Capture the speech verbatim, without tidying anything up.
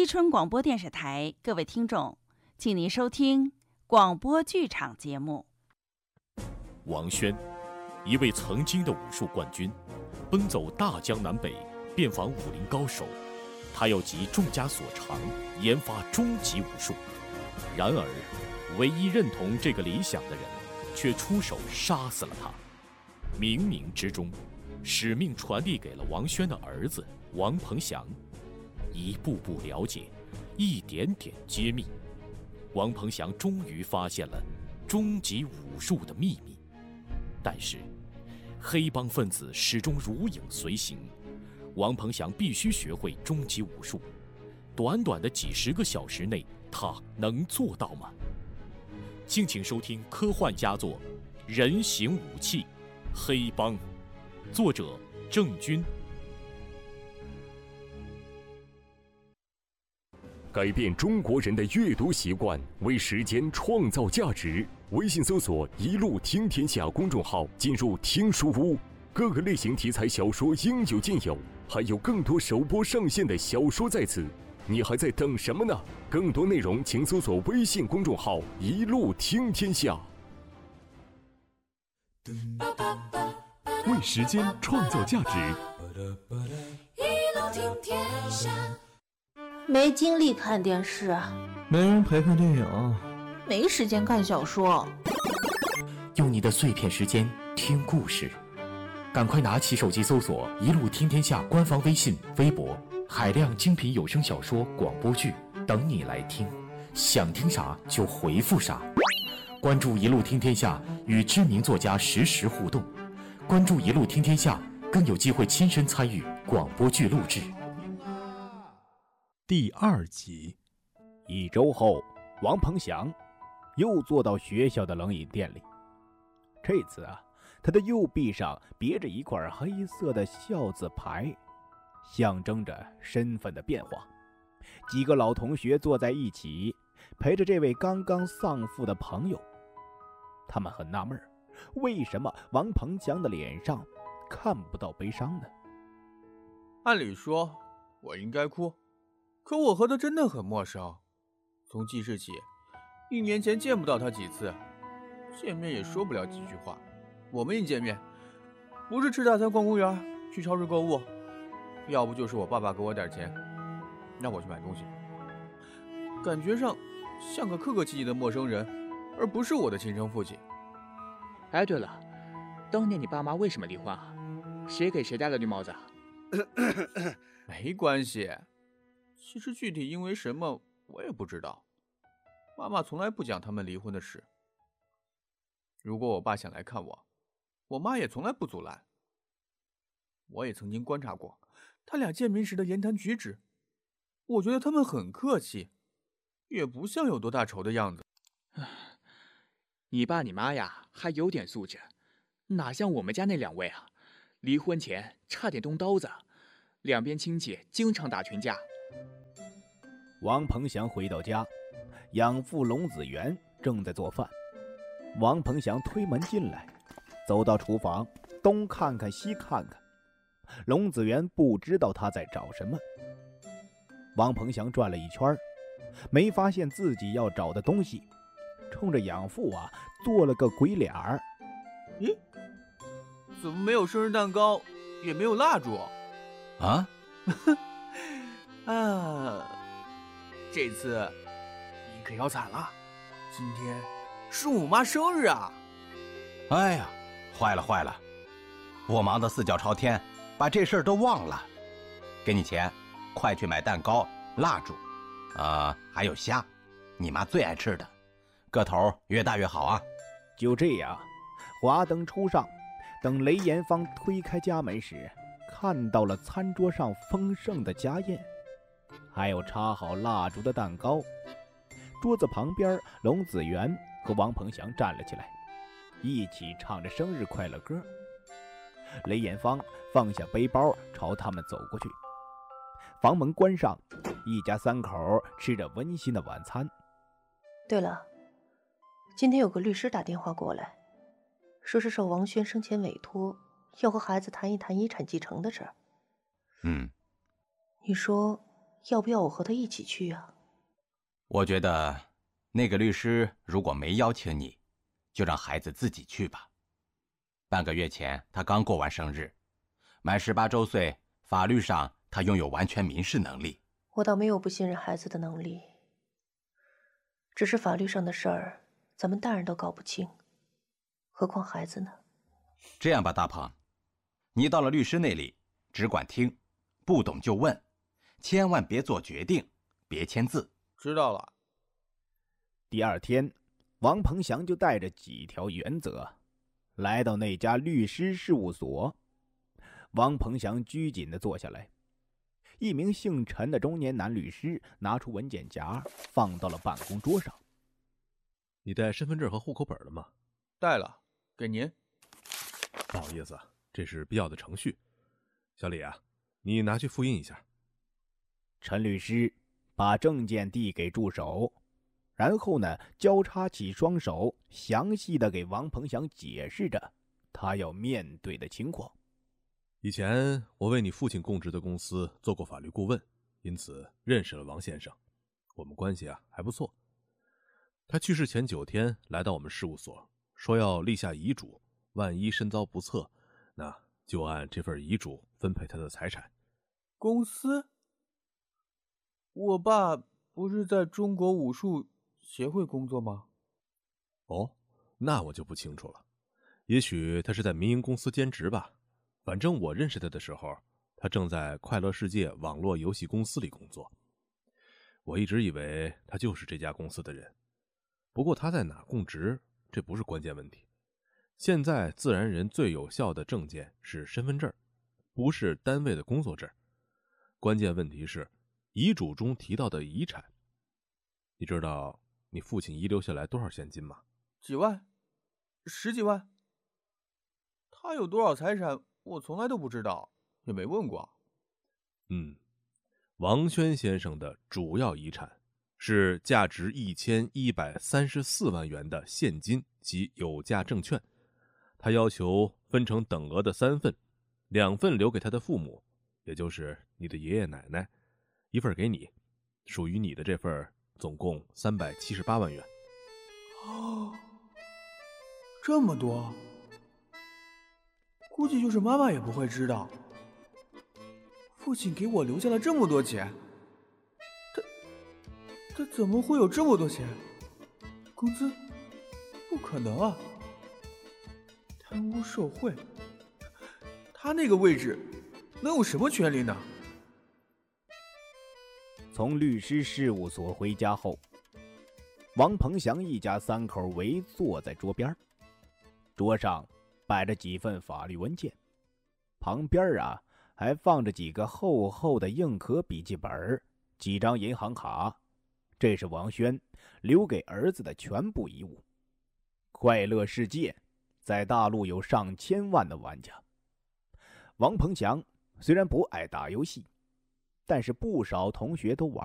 伊春广播电视台，各位听众，请您收听广播剧场节目。 王轩，一位曾经的武术冠军，奔走大江南北，遍访武林高手，他要集众家所长，研发终极武术。然而，唯一认同这个理想的人，却出手杀死了他。冥冥之中，使命传递给了王轩的儿子王鹏翔。一步步了解，一点点揭秘，王鹏翔终于发现了终极武术的秘密。但是，黑帮分子始终如影随形，王鹏翔必须学会终极武术。短短的几十个小时内，他能做到吗？敬请收听科幻佳作《人形武器黑帮》，作者郑钧。 改变中国人的阅读习惯，为时间创造价值。微信搜索“一路听天下”公众号，进入听书屋，各个类型题材小说应有尽有，还有更多首播上线的小说在此。你还在等什么呢？更多内容请搜索微信公众号“一路听天下”。为时间创造价值， 一路听天下。没精力看电视， 没人陪看电影， 没时间看小说。 用你的碎片时间听故事，赶快拿起手机搜索“一路听天下”官方微信、微博，海量精品有声小说、广播剧等你来听。想听啥就回复啥。关注“一路听天下”，与知名作家实时互动。关注“一路听天下”，更有机会亲身参与广播剧录制。 第二集，一周后，王鹏翔又坐到学校的冷饮店里。这次啊，他的右臂上别着一块黑色的笑字牌，象征着身份的变化。几个老同学坐在一起，陪着这位刚刚丧父的朋友。他们很纳闷，为什么王鹏翔的脸上看不到悲伤呢？ 按理说，我应该哭。可我和他真的很陌生，从记事起，一年前见不到他几次，见面也说不了几句话。我们一见面，不是吃大餐逛公园，去超市购物，要不就是我爸爸给我点钱，让我去买东西。感觉上像个客客气气的陌生人，而不是我的亲生父亲。 哎，对了，当年你爸妈为什么离婚啊？谁给谁戴了绿帽子啊？ 没关系。其实具体因为什么我也不知道，妈妈从来不讲他们离婚的事。如果我爸想来看我，我妈也从来不阻拦。我也曾经观察过他俩见面时的言谈举止，我觉得他们很客气，也不像有多大仇的样子。 你爸你妈呀还有点素质，哪像我们家那两位啊，离婚前差点动刀子，两边亲戚经常打群架。 王鹏翔回到家，养父龙子元正在做饭。王鹏翔推门进来，走到厨房，东看看西看看。龙子元不知道他在找什么。王鹏翔转了一圈，没发现自己要找的东西，冲着养父啊做了个鬼脸儿。 咦，怎么没有生日蛋糕，也没有蜡烛啊？ 啊，这次你可要惨了，今天是我妈生日啊！ 哎呀，坏了坏了，我忙得四脚朝天，把这事儿都忘了。给你钱，快去买蛋糕、蜡烛，呃，还有虾，你妈最爱吃的，个头越大越好啊！ 就这样，华灯初上，等雷艳芳推开家门时，看到了餐桌上丰盛的家宴。还有插好蜡烛的蛋糕。桌子旁边，龙子元和王鹏翔站了起来，一起唱着生日快乐歌。雷艳芳放下背包，朝他们走过去。房门关上，一家三口吃着温馨的晚餐。 对了，今天有个律师打电话过来，说是受王轩生前委托，要和孩子谈一谈遗产继承的事儿。 嗯， 你说要不要我和他一起去啊？ 我觉得，那个律师如果没邀请你，就让孩子自己去吧。半个月前他刚过完生日，满十八周岁，法律上他拥有完全民事能力。 我倒没有不信任孩子的能力，只是法律上的事儿，咱们大人都搞不清，何况孩子呢？ 这样吧，大鹏，你到了律师那里，只管听，不懂就问，千万别做决定，别签字。 知道了。 第二天，王鹏翔就带着几条原则，来到那家律师事务所。王鹏翔拘谨地坐下来，一名姓陈的中年男律师拿出文件夹，放到了办公桌上。 你带身份证和户口本了吗？ 带了，给您。 不好意思，这是必要的程序。小李啊，你拿去复印一下。 陈律师把证件递给助手，然后呢，交叉起双手，详细的给王鹏翔解释着他要面对的情况。 以前我为你父亲供职的公司做过法律顾问，因此认识了王先生，我们关系啊还不错。他去世前九天来到我们事务所，说要立下遗嘱，万一身遭不测，那就按这份遗嘱分配他的财产。 公司？我爸不是在中国武术协会工作吗？ 哦，那我就不清楚了，也许他是在民营公司兼职吧。反正我认识他的时候，他正在快乐世界网络游戏公司里工作。我一直以为他就是这家公司的人，不过他在哪供职，这不是关键问题。现在自然人最有效的证件是身份证，不是单位的工作证。关键问题是遗嘱中提到的遗产。你知道你父亲遗留下来多少现金吗？ 几万？十几万？他有多少财产我从来都不知道，也没问过。 嗯，王轩先生的主要遗产是价值一千一百三十四万元的现金及有价证券，他要求分成等额的三份，两份留给他的父母，也就是你的爷爷奶奶，一份给你，属于你的这份总共三百七十八万元。 哦，这么多，估计就是妈妈也不会知道。父亲给我留下了这么多钱，他他怎么会有这么多钱？工资？不可能啊！贪污受贿，他那个位置能有什么权利呢？ 从律师事务所回家后，王鹏翔一家三口围坐在桌边，桌上摆着几份法律文件，旁边啊还放着几个厚厚的硬壳笔记本，几张银行卡，这是王轩留给儿子的全部遗物。快乐世界在大陆有上千万的玩家，王鹏翔虽然不爱打游戏，但是不少同学都玩